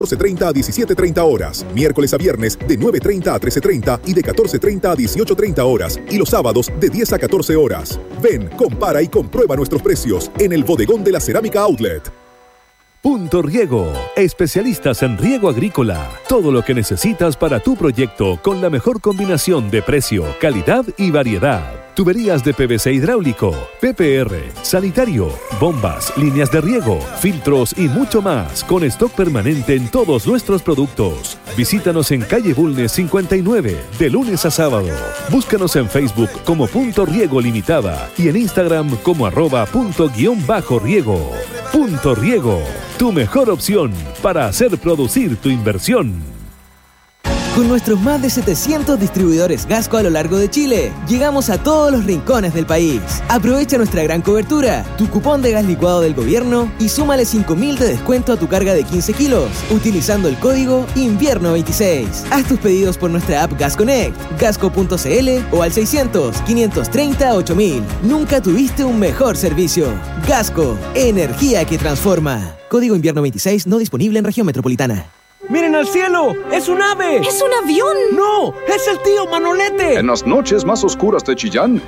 14:30 a 17:30 horas, miércoles a viernes de 9:30 a 13:30 y de 14:30 a 18:30 horas, y los sábados de 10 a 14 horas. Ven, compara y comprueba nuestros precios en el bodegón de la Cerámica Outlet. Punto Riego, especialistas en riego agrícola. Todo lo que necesitas para tu proyecto con la mejor combinación de precio, calidad y variedad. Tuberías de PVC hidráulico, PPR, sanitario, bombas, líneas de riego, filtros y mucho más, con stock permanente en todos nuestros productos. Visítanos en calle Bulnes 59, de lunes a sábado. Búscanos en Facebook como Punto Riego Limitada y en Instagram como @punto_riego. Punto Riego, tu mejor opción para hacer producir tu inversión. Con nuestros más de 700 distribuidores Gasco a lo largo de Chile, llegamos a todos los rincones del país. Aprovecha nuestra gran cobertura, tu cupón de gas licuado del gobierno y súmale 5.000 de descuento a tu carga de 15 kilos, utilizando el código INVIERNO26. Haz tus pedidos por nuestra app Gas Connect, gasco.cl o al 600-530-8000. Nunca tuviste un mejor servicio. Gasco, energía que transforma. Código INVIERNO26 no disponible en región metropolitana. ¡Miren al cielo! ¡Es un ave! ¡Es un avión! ¡No! ¡Es el tío Manolete! En las noches más oscuras de Chillán,